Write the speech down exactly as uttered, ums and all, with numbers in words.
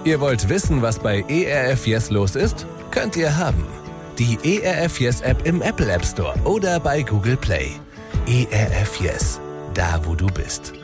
Ihr wollt wissen, was bei E R F Yes los ist? Könnt ihr haben. Die E R F Yes App im Apple App Store oder bei Google Play. E R F Yes, da wo du bist.